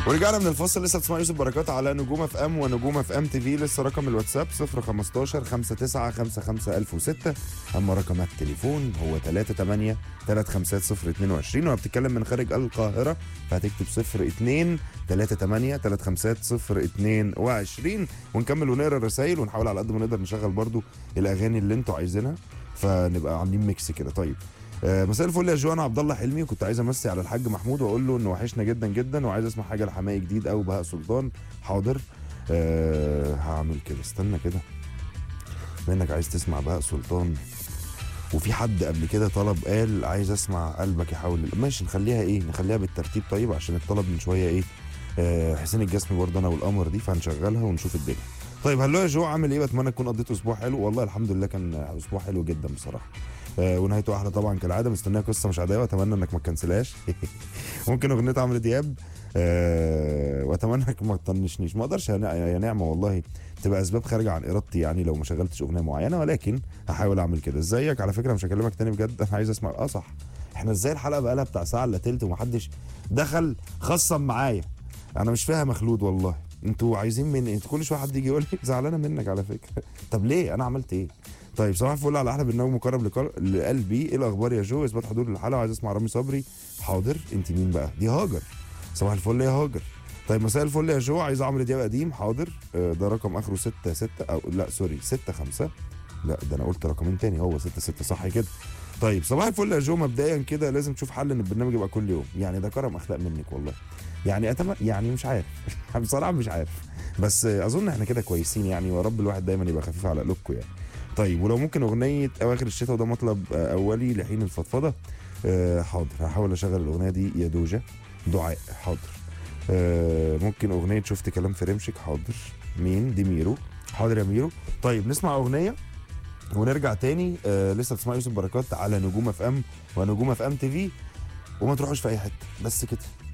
ورجعنا من الفاصل. لسه بتسمع يوسف بركات على نجوم اف ام ونجوم اف ام تي في. لسه رقم الواتساب 015 59 55 1006. اما رقم التليفون هو 38 350 وهو بتتكلم من خارج القاهره فهتكتب 02 38 350 ونكمل ونقرا الرسايل ونحاول على قد ما نقدر نشغل برضو الاغاني اللي انتوا عايزينها فنبقى عاملين ميكس كده. طيب مساء الفل يا جو، انا عبد الله حلمي كنت عايز امسي على الحاج محمود واقول له انه وحشنا جدا جدا وعايز اسمع حاجه لحماقي جديد او بهاء سلطان. حاضر هعمل كده، استنى كده بما انك عايز تسمع بهاء سلطان وفي حد قبل كده طلب قال عايز اسمع قلبك يحاول ماشي نخليها بالترتيب. طيب عشان الطلب من شويه حسين الجسمي برضه انا والقمر دي فهنشغلها ونشوف الدنيا. طيب هلو يا جو، عامل ايه؟ بتمنى تكون قضيت اسبوع حلو. والله الحمد لله كان اسبوع حلو جدا بصراحه. ونهايته احلى طبعا كالعاده. مستنيه قصه مش عاديه واتمنى انك ما تكنسلهاش. ممكن اغنيه عمرو دياب واتمنى انك ما تطنشنيش. ما اقدرش يا نعمه والله تبقى اسباب خارجه عن ارادتي يعني لو ما شغلتش اغنيه معينه، ولكن هحاول اعمل كده. ازيك؟ على فكره مش هكلمك تاني بجد، انا عايز اسمع. صح، احنا ازاي الحلقه بقى لها بتاع ساعه الا تلت ومحدش دخل خصم معايا؟ انا مش فاهم يا خلود والله. انتوا عايزين مني؟ انتوا كل شويه حد يجي يقول لي زعلانه منك على فكره. طب ليه؟ انا عملت ايه؟ طيب صباح الفل على احلى برنامج مقرب لقلبي. ايه الاخبار يا جو؟ اثبات حضور للحلقه وعايز اسمع رامي صبري. حاضر. انت مين بقى؟ دي هاجر. صباح الفل يا هاجر. طيب مساء الفل يا جو، عايز عمرو دياب قديم. حاضر. ده رقم اخره 66 او لا سوري 65. لا ده انا قلت رقمين تاني، هو 66 صح كده. طيب صباح الفل يا جو، مبدئيا كده لازم تشوف حل ان البرنامج يبقى كل يوم، يعني ده كرم اخلاق منك والله. يعني يعني مش عارف. بصراحه مش عارف، بس اظن احنا كده كويسين يعني، ويا رب الواحد دايما يبقى خفيف على قلوبكم يعني. طيب ولو ممكن اغنيه اواخر الشتاء وده مطلب اولي لحين الفضفضه. حاضر هحاول اشغل الاغنيه دي يا دوجه. دعاء. حاضر. ممكن اغنيه شفت كلام في رمشك. حاضر. مين دي؟ ميرو. حاضر يا ميرو. طيب نسمع اغنيه ونرجع تاني. لسه بتسمع يوسف بركات على نجوم اف ام ونجوم اف ام تي في، وما تروحوش في اي حته بس كده.